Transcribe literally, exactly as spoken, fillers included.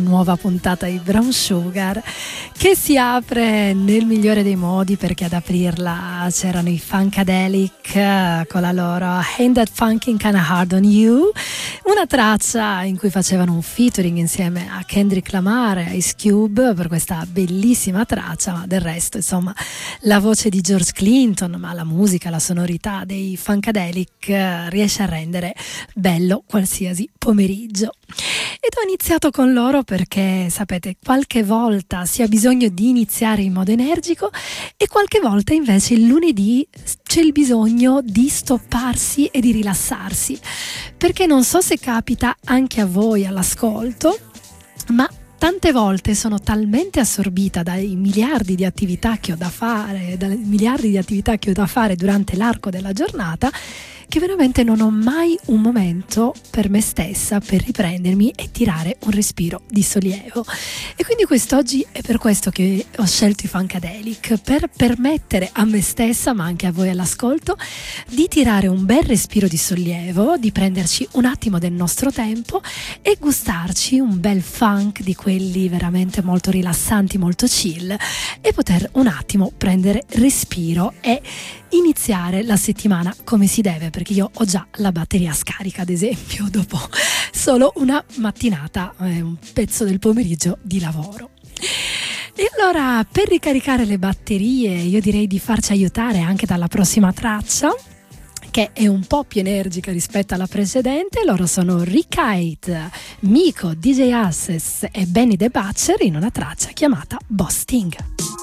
Nuova puntata di Brown Sugar che si apre nel migliore dei modi, perché ad aprirla c'erano i Funkadelic con la loro Ain't That Funkin' Kinda Hard on You, una traccia in cui facevano un featuring insieme a Kendrick Lamar e Ice Cube per questa bellissima traccia, ma del resto insomma la voce di George Clinton, ma la musica, la sonorità dei Funkadelic riesce a rendere bello qualsiasi pomeriggio. Ed ho iniziato con loro perché, sapete, qualche volta si ha bisogno di iniziare in modo energico e qualche volta invece il lunedì c'è il bisogno di stopparsi e di rilassarsi, perché non so se capita anche a voi all'ascolto, ma tante volte sono talmente assorbita dai miliardi di attività che ho da fare, dalle miliardi di attività che ho da fare durante l'arco della giornata, che veramente non ho mai un momento per me stessa per riprendermi e tirare un respiro di sollievo. E quindi quest'oggi è per questo che ho scelto i Funkadelic, per permettere a me stessa, ma anche a voi all'ascolto, di tirare un bel respiro di sollievo, di prenderci un attimo del nostro tempo e gustarci un bel funk di quelli veramente molto rilassanti, molto chill, e poter un attimo prendere respiro e iniziare la settimana come si deve, perché io ho già la batteria scarica, ad esempio, dopo solo una mattinata, eh, un pezzo del pomeriggio di lavoro. E allora, per ricaricare le batterie, io direi di farci aiutare anche dalla prossima traccia, che è un po' più energica rispetto alla precedente. Loro sono Rikite, Miko, D J Access e Benny the Butcher in una traccia chiamata Boasting.